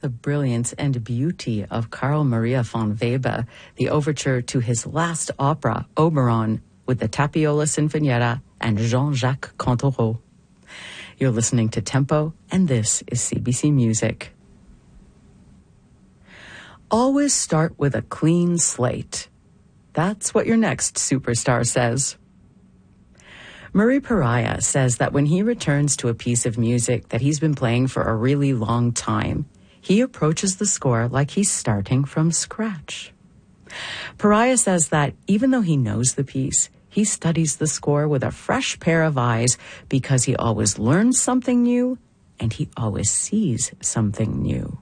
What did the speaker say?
the brilliance and beauty of Carl Maria von Weber, the overture to his last opera, Oberon, with the Tapiola Sinfonietta and Jean-Jacques Cantoreau. You're listening to Tempo, and this is CBC Music. Always start with a clean slate. That's what your next superstar says. Murray Pariah says that when he returns to a piece of music that he's been playing for a really long time, he approaches the score like he's starting from scratch. Pariah says that even though he knows the piece, he studies the score with a fresh pair of eyes because he always learns something new and he always sees something new.